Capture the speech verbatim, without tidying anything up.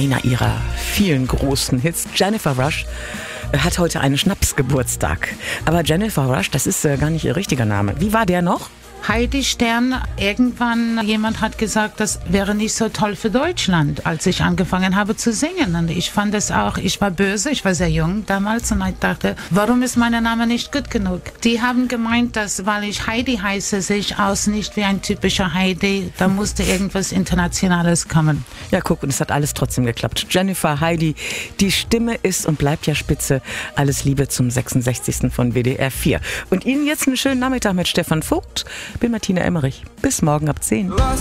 einer ihrer vielen großen Hits. Jennifer Rush hat heute einen Schnapsgeburtstag. Aber Jennifer Rush, das ist äh, gar nicht ihr richtiger Name. Wie war der noch? Heidi Stern, irgendwann jemand hat gesagt, das wäre nicht so toll für Deutschland, als ich angefangen habe zu singen. Und ich fand es auch, ich war böse, ich war sehr jung damals und ich dachte, warum ist mein Name nicht gut genug? Die haben gemeint, dass, weil ich Heidi heiße, sehe ich aus nicht wie ein typischer Heidi. Da musste irgendwas Internationales kommen. Ja, guck, und es hat alles trotzdem geklappt. Jennifer, Heidi, die Stimme ist und bleibt ja spitze. Alles Liebe zum sechsundsechzigsten von W D R vier. Und Ihnen jetzt einen schönen Nachmittag mit Stefan Vogt. Bin Martina Emmerich. Bis morgen ab zehn.